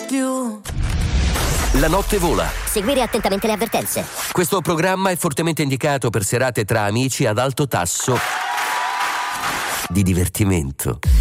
più. La notte vola. Seguire attentamente le avvertenze. Questo programma è fortemente indicato per serate tra amici ad alto tasso di divertimento.